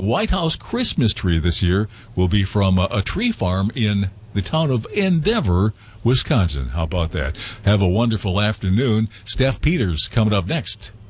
White House Christmas tree this year will be from a tree farm in the town of Endeavor, Wisconsin. How about that? Have a wonderful afternoon. Steph Peters coming up next.